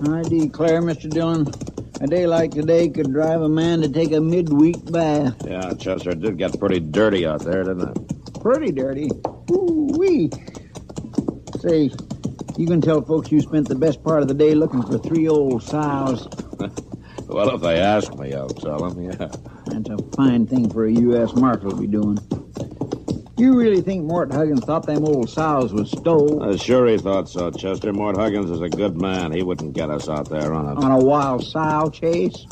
I declare, Mr. Dillon, a day like today could drive a man to take a midweek bath. Yeah, Chester, it did get pretty dirty out there, didn't it? Pretty dirty. Ooh-wee. Say, you can tell folks you spent the best part of the day looking for 3 old sows. Well, if they ask me, I'll tell them, yeah. That's a fine thing for a U.S. Marshal to be doing. You really think Mort Huggins thought them old sows was stole? Sure he thought so, Chester. Mort Huggins is a good man. He wouldn't get us out there on On a wild sow chase?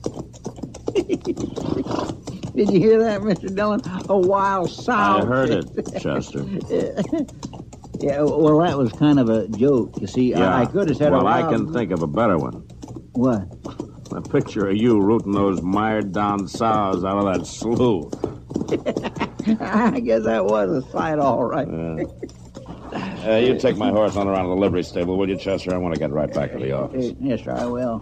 Did you hear that, Mr. Dillon? A wild sow I heard chase. it, Chester. Yeah, well, that was kind of a joke. You see, Yeah. I could have said well, a wild... I can think of a better one. What? A picture of you rooting those mired-down sows out of that slough. I guess that was a sight, all right. You take my horse on around to the livery stable, will you, Chester? I want to get right back to the office. Yes, sir, I will.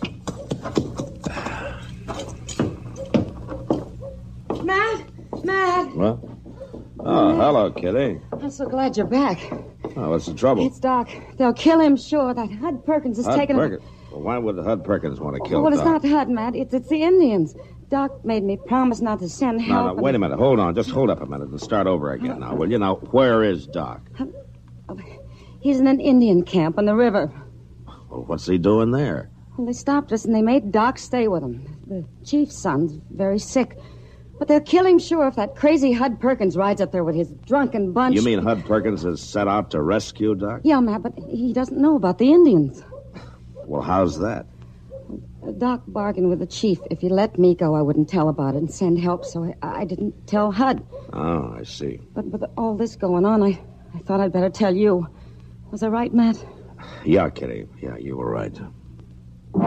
Matt! What? Oh, hello, Kitty. I'm so glad you're back. Oh, what's the trouble? It's Doc. They'll kill him, sure. That Hud Perkins is taking him... Perkins? Well, why would Hud Perkins want to kill Well, it's Doc? not Hud, Matt. It's the Indians. Doc made me promise not to send help. No, wait a minute. Hold on. Just hold up a minute and start over again now, will you? Now, where is Doc? He's in an Indian camp on the river. Well, what's he doing there? Well, they stopped us and they made Doc stay with them. The chief's son's very sick. But they'll kill him, sure, if that crazy Hud Perkins rides up there with his drunken bunch. You mean Hud Perkins is set out to rescue Doc? Yeah, Matt, but he doesn't know about the Indians. Well, how's that? Doc bargained with the chief. If he let me go, I wouldn't tell about it and send help, so I didn't tell Hud. Oh, I see. But with all this going on, I thought I'd better tell you. Was I right, Matt? Yeah, Kitty. Yeah, you were right.